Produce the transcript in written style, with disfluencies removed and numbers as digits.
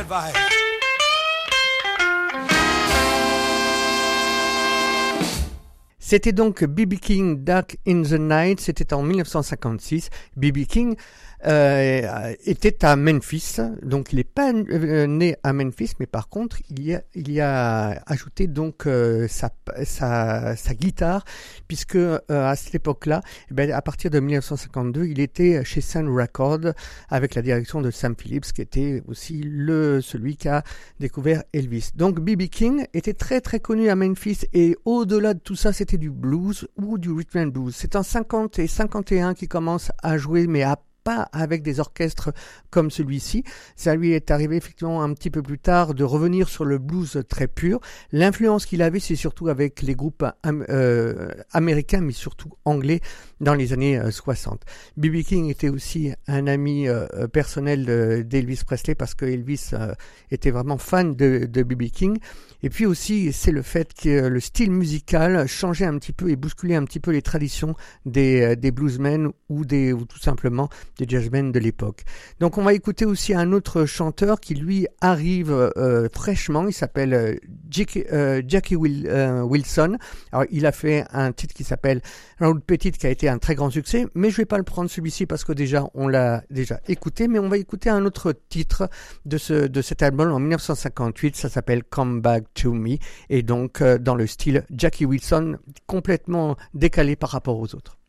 vibe. C'était donc B.B. King, Dark in the Night, c'était en 1956. B.B. King était à Memphis, donc il n'est pas né à Memphis, mais par contre il y a ajouté donc sa guitare, puisque à cette époque-là, à partir de 1952, il était chez Sun Records avec la direction de Sam Phillips, qui était aussi celui qui a découvert Elvis. Donc B.B. King était très très connu à Memphis, et au-delà de tout ça, c'était du blues ou du rhythm and blues. C'est en 50 et 51 qu'il commence à jouer, mais pas avec des orchestres comme celui-ci. Ça lui est arrivé effectivement un petit peu plus tard de revenir sur le blues très pur. L'influence qu'il avait, c'est surtout avec les groupes américains, mais surtout anglais, dans les années 60. B.B. King était aussi un ami personnel d'Elvis Presley, parce que Elvis était vraiment fan de B.B. King. Et puis aussi, c'est le fait que le style musical changeait un petit peu et bousculait un petit peu les traditions des bluesmen ou tout simplement des jazzmen de l'époque. Donc on va écouter aussi un autre chanteur qui lui arrive fraîchement. Il s'appelle Jackie Wilson. Alors il a fait un titre qui s'appelle Round Petit, qui a été un très grand succès, mais je vais pas le prendre celui-ci parce que déjà on l'a déjà écouté, mais on va écouter un autre titre de cet album en 1958. Ça s'appelle Come Back to Me, et donc dans le style Jackie Wilson, complètement décalé par rapport aux autres.